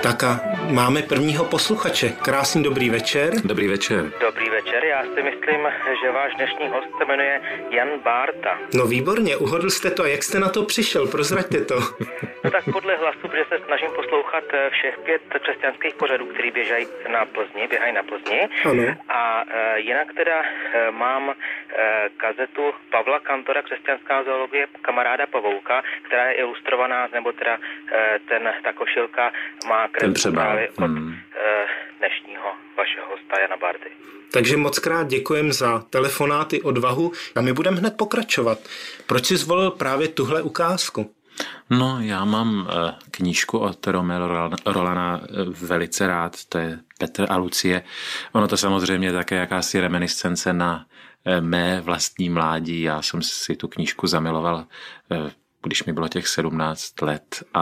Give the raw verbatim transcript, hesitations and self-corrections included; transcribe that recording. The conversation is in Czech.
Tak a máme prvního posluchače. Krásný dobrý večer. Dobrý večer. Dobrý večer, já si myslím, že váš dnešní host se jmenuje Jan Bárta. No výborně, uhodl jste to. A jak jste na to přišel? Prozraďte to. No tak podle hlasu, protože se snažím poslouchat všech pět křesťanských pořadů, který běžají na Plzni, běhají na Plzni. Ano. A e, jinak teda e, mám e, kazetu Pavla Kantora, Křesťanská zoologie, kamaráda Pavouka, která je ilustrovaná, nebo teda e, ten, ta košilka má kresbu právě od hmm. e, dnešního vašeho hosta Jana Bárty. Takže moc krát děkujem za telefonáty, odvahu a my budeme hned pokračovat. Proč jsi zvolil právě tuhle ukázku? No, já mám knížku od Romeo Rolana velice rád, to je Petr a Lucie. Ono to samozřejmě také jakási reminiscence na mé vlastní mládí. Já jsem si tu knížku zamiloval, když mi bylo těch sedmnáct let a